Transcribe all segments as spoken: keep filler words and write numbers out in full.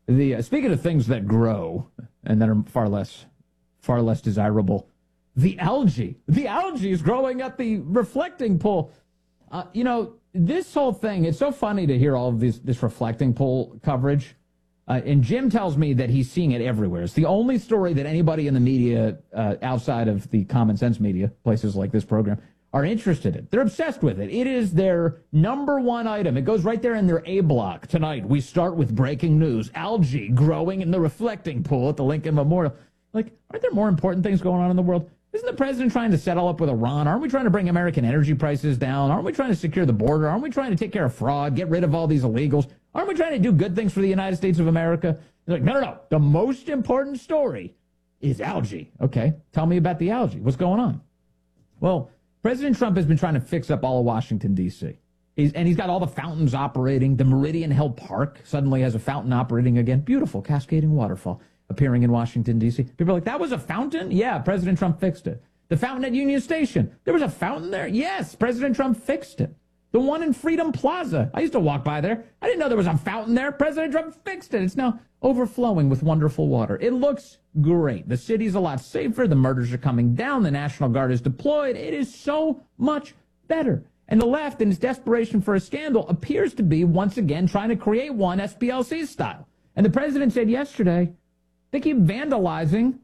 The uh, speaking of things that grow and that are far less, far less desirable, the algae. The algae is growing at the reflecting pool. Uh, you know, this whole thing, it's so funny to hear all of this, this reflecting pool coverage. Uh, and Jim tells me that he's seeing it everywhere. It's the only story that anybody in the media, uh, outside of the common sense media, places like this program, are interested in. They're obsessed with it. It is their number one item. It goes right there in their A block. Tonight, we start with breaking news. Algae growing in the reflecting pool at the Lincoln Memorial. Like, aren't there more important things going on in the world? Isn't the president trying to settle up with Iran? Aren't we trying to bring American energy prices down? Aren't we trying to secure the border? Aren't we trying to take care of fraud, get rid of all these illegals? Aren't we trying to do good things for the United States of America? They're like, no, no, no. The most important story is algae. Okay, tell me about the algae. What's going on? Well, President Trump has been trying to fix up all of Washington, D C He's, and he's got all the fountains operating. The Meridian Hill Park suddenly has a fountain operating again. Beautiful, cascading waterfall appearing in Washington, D C People are like, that was a fountain? Yeah, President Trump fixed it. The fountain at Union Station. There was a fountain there? Yes, President Trump fixed it. The one in Freedom Plaza. I used to walk by there. I didn't know there was a fountain there. President Trump fixed it. It's now overflowing with wonderful water. It looks great. The city's a lot safer. The murders are coming down. The National Guard is deployed. It is so much better. And the left, in its desperation for a scandal, appears to be, once again, trying to create one S P L C style. And the president said yesterday, they keep vandalizing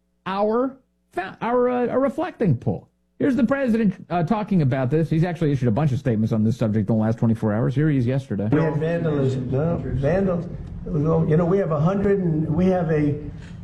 our, our, uh, our reflecting pool. Here's the president uh, talking about this. He's actually issued a bunch of statements on this subject in the last twenty-four hours. Here he is yesterday. We had vandalism. No, vandals. You know, we have a hundred and we have a,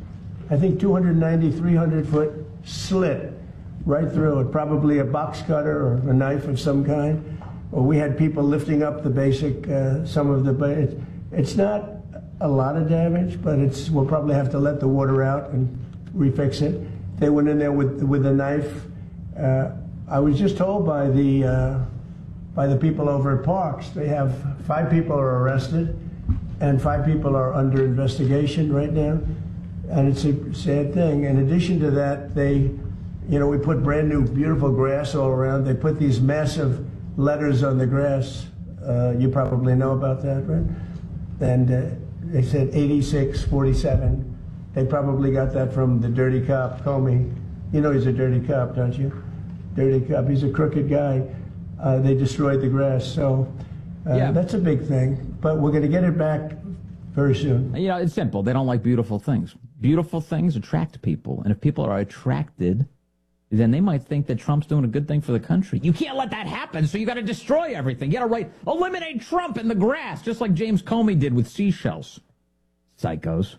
I think, two ninety, three hundred foot slit right through it. Probably a box cutter or a knife of some kind. Or we had people lifting up the basic, uh, some of the. It's, it's not a lot of damage, but it's. We'll probably have to let the water out and refix it. They went in there with with a knife. Uh, I was just told by the uh, by the people over at Parks, they have five people are arrested, and five people are under investigation right now, and it's a sad thing. In addition to that, they, you know, we put brand new, beautiful grass all around. They put these massive letters on the grass. Uh, you probably know about that, right? And uh, they said eighty-six forty-seven. They probably got that from the dirty cop, Comey. You know he's a dirty cop, don't you? Dirty cop. He's a crooked guy. Uh, they destroyed the grass. So uh, yeah. That's a big thing. But we're going to get it back very soon. You know, it's simple. They don't like beautiful things. Beautiful things attract people. And if people are attracted, then they might think that Trump's doing a good thing for the country. You can't let that happen, so you got to destroy everything. You got to write, eliminate Trump in the grass, just like James Comey did with seashells. Psychos.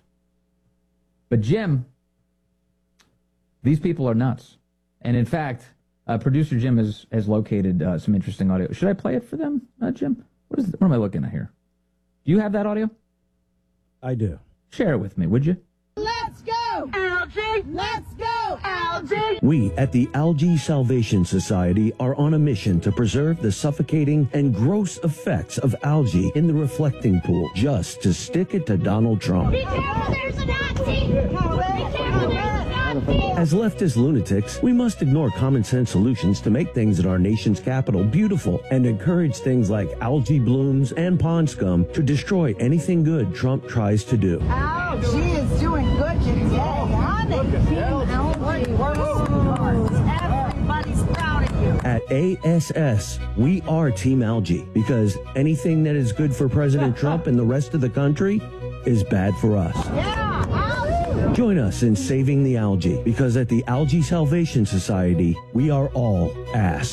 But Jim, these people are nuts. And in fact, uh, producer Jim has, has located uh, some interesting audio. Should I play it for them, uh, Jim? What is? What am I looking at here? Do you have that audio? I do. Share it with me, would you? Let's go, Algae! Let's go, Algae! We at the Algae Salvation Society are on a mission to preserve the suffocating and gross effects of algae in the reflecting pool, just to stick it to Donald Trump. Be careful, there's a Nazi! Be careful, there's a Nazi! As leftist lunatics, we must ignore common sense solutions to make things in our nation's capital beautiful and encourage things like algae blooms and pond scum to destroy anything good Trump tries to do. Algae is doing good today, honey. Algae works hard. Everybody's proud of you. At A S S, we are Team Algae because anything that is good for President Trump and the rest of the country is bad for us. Yeah, algae. Join us in saving the algae because at the Algae Salvation Society, we are all ass.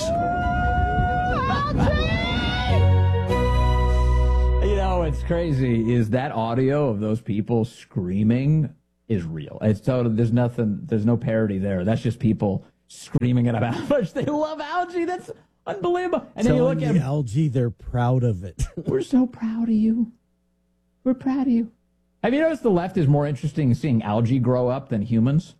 You know, what's crazy is that audio of those people screaming is real. It's totally, there's nothing, there's no parody there. That's just people screaming about how much they love algae. That's unbelievable. And then you look at the algae, they're proud of it. We're so proud of you. We're proud of you. Have you noticed the left is more interested in seeing algae grow up than humans?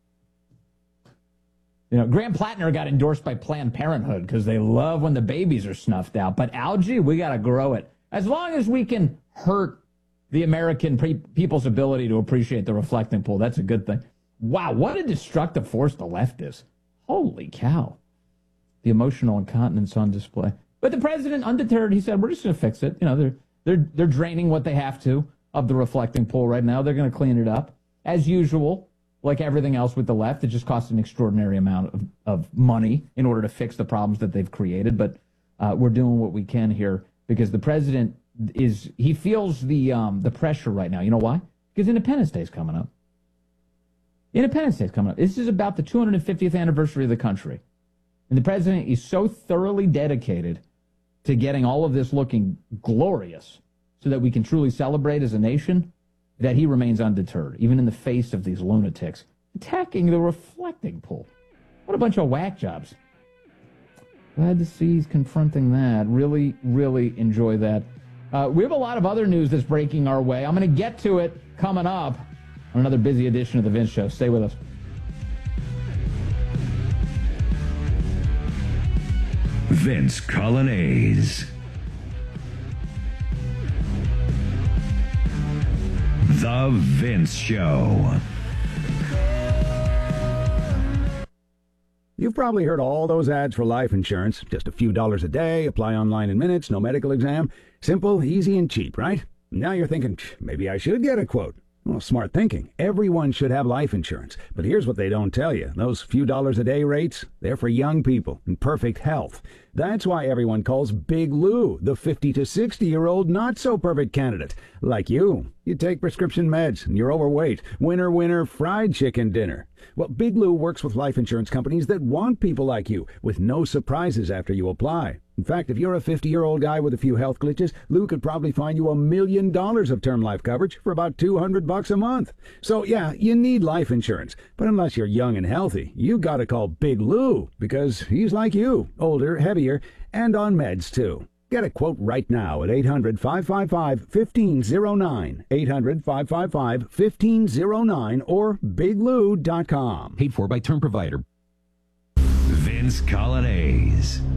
You know, Graham Plattner got endorsed by Planned Parenthood because they love when the babies are snuffed out. But algae, we got to grow it. As long as we can hurt the American pre- people's ability to appreciate the reflecting pool, that's a good thing. Wow, what a destructive force the left is. Holy cow. The emotional incontinence on display. But the president, undeterred, he said, we're just going to fix it. You know, they're, they're, they're draining what they have to of the reflecting pool right now. They're going to clean it up. As usual, like everything else with the left, it just costs an extraordinary amount of, of money in order to fix the problems that they've created. But uh, we're doing what we can here because the president is, he feels the um, the pressure right now. You know why? Because Independence Day is coming up. Independence Day is coming up. This is about the two hundred fiftieth anniversary of the country. And the president is so thoroughly dedicated to getting all of this looking glorious so that we can truly celebrate as a nation that he remains undeterred, even in the face of these lunatics attacking the reflecting pool. What a bunch of whack jobs. Glad to see he's confronting that. Really, really enjoy that. Uh, we have a lot of other news that's breaking our way. I'm going to get to it coming up on another busy edition of The Vince Show. Stay with us. Vince Coglianese. The Vince Show. You've probably heard all those ads for life insurance. Just a few dollars a day, apply online in minutes, no medical exam. Simple, easy, and cheap, right? Now you're thinking, maybe I should get a quote. Well, smart thinking. Everyone should have life insurance. But here's what they don't tell you. Those few dollars a day rates, they're for young people in perfect health. That's why everyone calls Big Lou the fifty to sixty-year-old not-so-perfect candidate. Like you. You take prescription meds and you're overweight. Winner, winner, fried chicken dinner. Well, Big Lou works with life insurance companies that want people like you, with no surprises after you apply. In fact, if you're a fifty-year-old guy with a few health glitches, Lou could probably find you a million dollars of term life coverage for about two hundred bucks a month. So, yeah, you need life insurance. But unless you're young and healthy, you gotta call Big Lou, because he's like you, older, heavier, and on meds, too. Get a quote right now at eight hundred, five five five, one five zero nine, eight hundred, five five five, one five zero nine, or big lou dot com. Paid for by term provider. Vince Coglianese.